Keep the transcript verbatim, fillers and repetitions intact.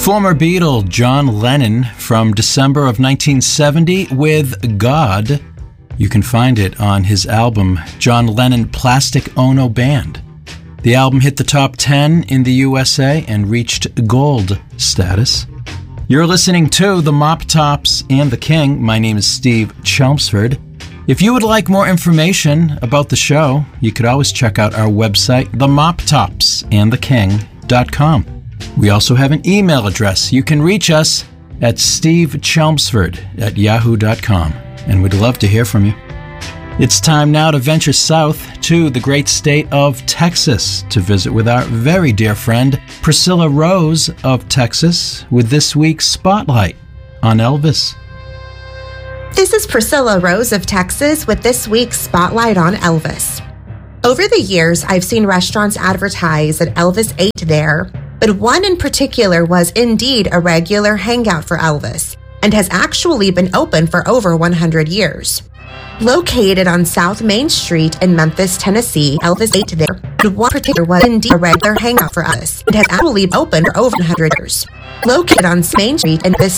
Former Beatle John Lennon from December of nineteen seventy with God. You can find it on his album John Lennon Plastic Ono Band. The album hit the top ten in the U S A and reached gold status. You're listening to The Mop Tops and the King. My name is Steve Chelmsford. If you would like more information about the show, you could always check out our website, the mop tops and the king dot com. We also have an email address. You can reach us at steve chelmsford at yahoo dot com, and we'd love to hear from you. It's time now to venture south to the great state of Texas to visit with our very dear friend Priscilla Rose of Texas with this week's Spotlight on Elvis. This is Priscilla Rose of Texas with this week's Spotlight on Elvis. Over the years, I've seen restaurants advertise that Elvis ate there, but one in particular was indeed a regular hangout for Elvis and has actually been open for over one hundred years. Located on South Main Street in Memphis, Tennessee, Elvis ate there, but one particular was indeed a regular hangout for Elvis and has actually been open for over one hundred years. Located on Main Street in Memphis,